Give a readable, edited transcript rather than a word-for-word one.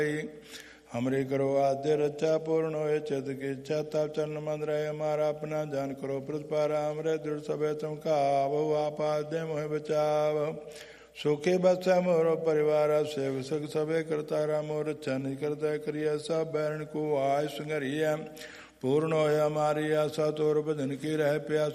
हमरे करो आद्य रचा पूर्ण होए चित की इच्छा तब चरण मन रहे हमारा अपना जान करो प्रतिपारा हमरे दृढ़ सबे चमका बहु आपाद्य मोह बचाव सुखे बच्चा मोरो परिवार सेव सग सबे करतारा मोर चन करता करिया सब बैरण को आय सुंगरिया पूर्ण होए हमारी आशा तोर भजन की रह प्यास